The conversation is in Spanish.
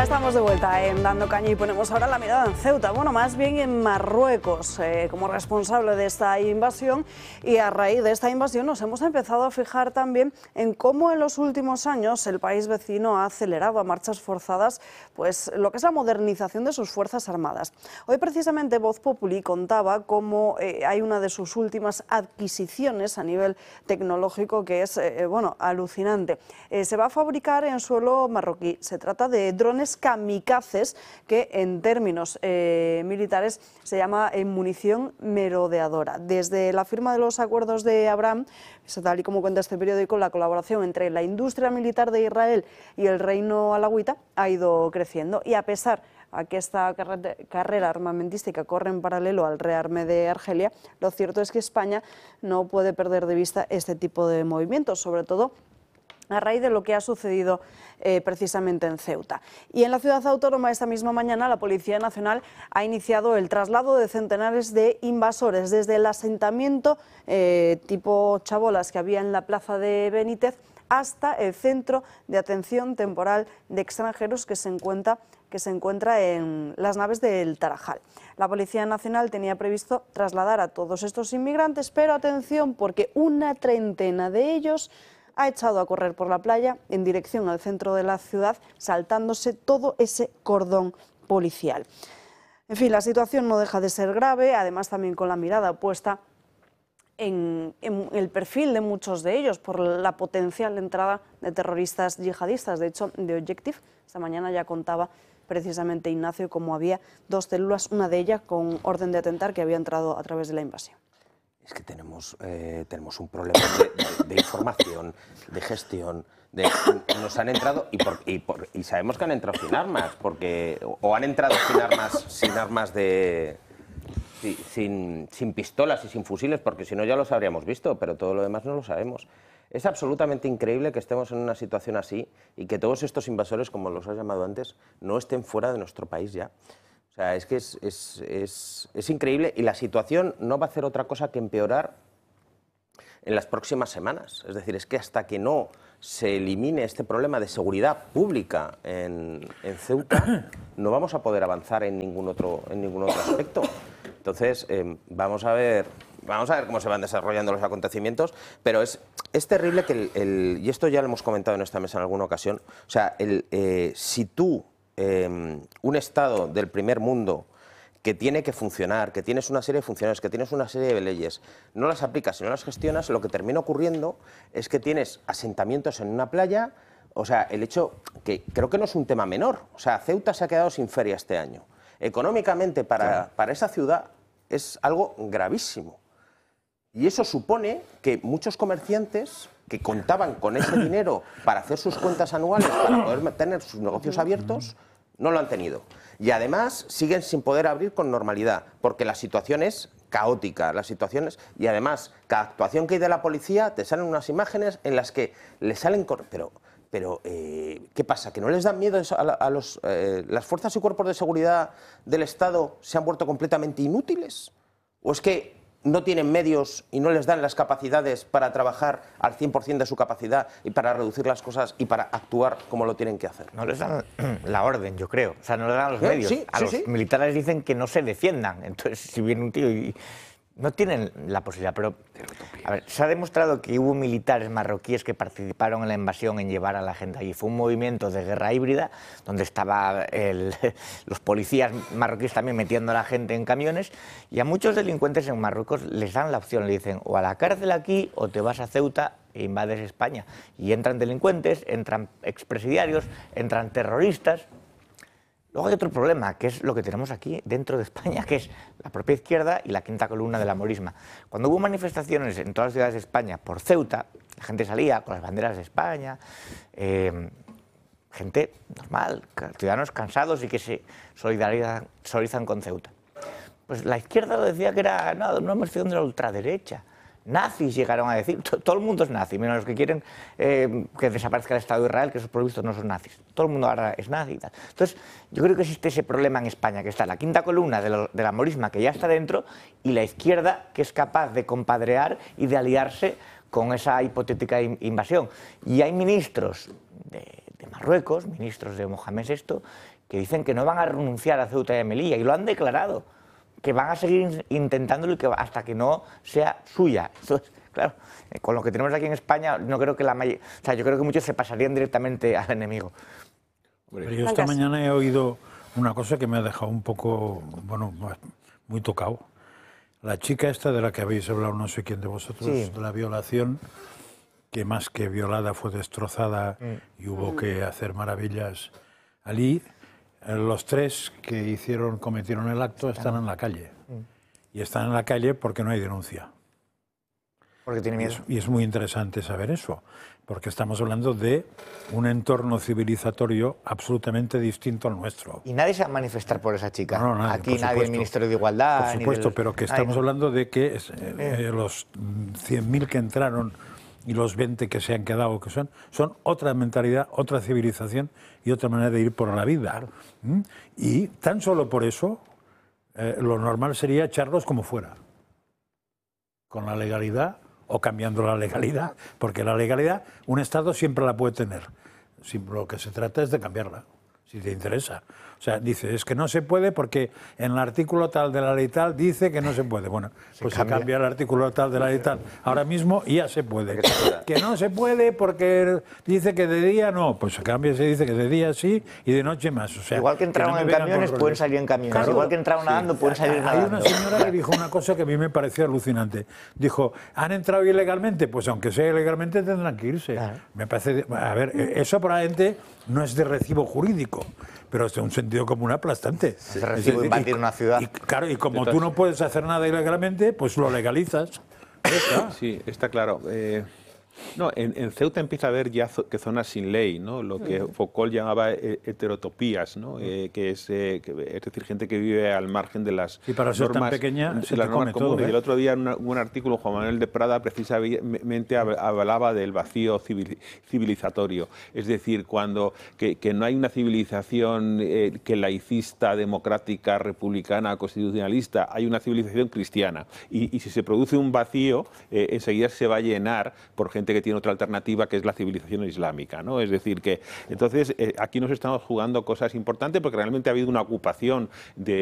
Ya estamos de vuelta en Dando Caña y ponemos ahora la mirada en Ceuta, bueno, más bien en Marruecos, como responsable de esta invasión, y a raíz de esta invasión nos hemos empezado a fijar también en cómo en los últimos años el país vecino ha acelerado a marchas forzadas pues lo que es la modernización de sus fuerzas armadas. Hoy precisamente Voz Populi contaba cómo hay una de sus últimas adquisiciones a nivel tecnológico que es bueno, alucinante. Se va a fabricar en suelo marroquí, se trata de drones kamikazes, que en términos militares se llama munición merodeadora. Desde la firma de los acuerdos de Abraham, tal y como cuenta este periódico, la colaboración entre la industria militar de Israel y el reino alauita ha ido creciendo, y a pesar a que esta carrera armamentística corre en paralelo al rearme de Argelia, lo cierto es que España no puede perder de vista este tipo de movimientos, sobre todo a raíz de lo que ha sucedido precisamente en Ceuta. Y en la ciudad autónoma esta misma mañana la Policía Nacional ha iniciado el traslado de centenares de invasores desde el asentamiento tipo Chabolas que había en la plaza de Benítez hasta el centro de atención temporal de extranjeros que se encuentra en las naves del Tarajal. La Policía Nacional tenía previsto trasladar a todos estos inmigrantes, pero atención, porque una treintena de ellos ha echado a correr por la playa en dirección al centro de la ciudad, saltándose todo ese cordón policial. En fin, la situación no deja de ser grave, además también con la mirada puesta en el perfil de muchos de ellos por la potencial entrada de terroristas yihadistas. De hecho, The Objective esta mañana ya contaba precisamente Ignacio cómo había dos células, una de ellas con orden de atentar, que había entrado a través de la invasión. Es que tenemos un problema de información, de gestión. Nos han entrado y sabemos que han entrado sin armas, o han entrado sin pistolas y sin fusiles, porque si no ya los habríamos visto, pero todo lo demás no lo sabemos. Es absolutamente increíble que estemos en una situación así y que todos estos invasores, como los has llamado antes, no estén fuera de nuestro país ya. O sea, es que es increíble, y la situación no va a hacer otra cosa que empeorar en las próximas semanas. Es decir, es que hasta que no se elimine este problema de seguridad pública en Ceuta, no vamos a poder avanzar en ningún otro aspecto. Entonces, vamos a ver cómo se van desarrollando los acontecimientos, pero es terrible que y esto ya lo hemos comentado en esta mesa en alguna ocasión, o sea, si tú, un Estado del primer mundo que tiene que funcionar, que tienes una serie de funciones, que tienes una serie de leyes, no las aplicas y no las gestionas, lo que termina ocurriendo es que tienes asentamientos en una playa. O sea, el hecho que creo que no es un tema menor, o sea, Ceuta se ha quedado sin feria este año. Económicamente para esa ciudad es algo gravísimo. Y eso supone que muchos comerciantes que contaban con ese dinero para hacer sus cuentas anuales, para poder tener sus negocios abiertos, no lo han tenido. Y además siguen sin poder abrir con normalidad, porque la situación es caótica, y además cada actuación que hay de la policía te salen unas imágenes en las que le salen... Pero ¿qué pasa? ¿Que no les dan miedo a las fuerzas y cuerpos de seguridad del Estado se han vuelto completamente inútiles? ¿O es que no tienen medios y no les dan las capacidades para trabajar al 100% de su capacidad y para reducir las cosas y para actuar como lo tienen que hacer? No les dan la orden, yo creo. O sea, no les dan los medios. Sí, a los militares dicen que no se defiendan. Entonces, si viene un tío y... No tienen la posibilidad, pero a ver, se ha demostrado que hubo militares marroquíes que participaron en la invasión, en llevar a la gente allí. Fue un movimiento de guerra híbrida, donde estaban los policías marroquíes también metiendo a la gente en camiones, y a muchos delincuentes en Marruecos les dan la opción, le dicen o a la cárcel aquí o te vas a Ceuta e invades España. Y entran delincuentes, entran expresidiarios, entran terroristas. Luego hay otro problema, que es lo que tenemos aquí dentro de España, que es la propia izquierda y la quinta columna de la morisma. Cuando hubo manifestaciones en todas las ciudades de España por Ceuta, la gente salía con las banderas de España, gente normal, ciudadanos cansados y que se solidarizan con Ceuta. Pues la izquierda lo decía que era una manifestación de la ultraderecha. Nazis llegaron a decir, todo el mundo es nazi, menos los que quieren que desaparezca el Estado de Israel, que esos por lo visto no son nazis. Todo el mundo ahora es nazi y tal. Entonces, yo creo que existe ese problema en España, que está la quinta columna de la morisma, que ya está dentro, y la izquierda, que es capaz de compadrear y de aliarse con esa hipotética invasión. Y hay ministros de Marruecos, ministros de Mohamed VI, que dicen que no van a renunciar a Ceuta y Melilla, y lo han declarado, que van a seguir intentándolo hasta que no sea suya. Entonces, claro, con lo que tenemos aquí en España, no creo que o sea, yo creo que muchos se pasarían directamente al enemigo. Pero yo esta mañana he oído una cosa que me ha dejado un poco, bueno, muy tocado. La chica esta de la que habéis hablado, no sé quién de vosotros, Sí. de la violación, que más que violada fue destrozada y hubo que hacer maravillas allí. Los 3 que cometieron el acto están en la calle. Y están en la calle porque no hay denuncia. Porque tiene miedo. Y es muy interesante saber eso, porque estamos hablando de un entorno civilizatorio absolutamente distinto al nuestro. Y nadie se va a manifestar por esa chica. No, nadie, aquí por nadie, supuesto. el Ministerio de Igualdad. Por supuesto, pero que estamos nadie. hablando de que los 100.000 que entraron y los 20 que se han quedado, que son otra mentalidad, otra civilización y otra manera de ir por la vida. Y tan solo por eso, lo normal sería echarlos como fuera, con la legalidad o cambiando la legalidad, porque la legalidad un Estado siempre la puede tener. Lo que se trata es de cambiarla, si te interesa. O sea, dice, es que no se puede porque en el artículo tal de la ley tal dice que no se puede. Bueno, pues se cambia el artículo tal de la ley tal ahora mismo y ya se puede. Que no se puede porque dice que de día no, pues se cambia y se dice que de día sí y de noche más. O sea, igual que entraron en camiones, pueden salir en camiones. Claro. Igual que entraron nadando, pueden salir nadando. Hay una señora que dijo una cosa que a mí me pareció alucinante. Dijo, ¿han entrado ilegalmente? Pues aunque sea ilegalmente tendrán que irse. Claro. Me parece, a ver, eso probablemente no es de recibo jurídico, pero es de un sentido común aplastante. Es de recibo invadir una ciudad. Y, claro, y como tú no puedes hacer nada ilegalmente, pues lo legalizas. Ya está. Sí, está claro. No, en Ceuta empieza a haber ya que zonas sin ley, ¿no? Lo que Foucault llamaba heterotopías, ¿no? Que es decir, gente que vive al margen de las Y para ser tan normas, pequeña de se las te normas come todo, comunes. ¿eh? Y el otro día un artículo, Juan Manuel de Prada precisamente hablaba del vacío civilizatorio. Es decir, que no hay una civilización que laicista, democrática, republicana, constitucionalista, hay una civilización cristiana. Y si se produce un vacío, enseguida se va a llenar por gente que tiene otra alternativa, que es la civilización islámica, ¿no? Es decir, que entonces aquí nos estamos jugando cosas importantes porque realmente ha habido una ocupación de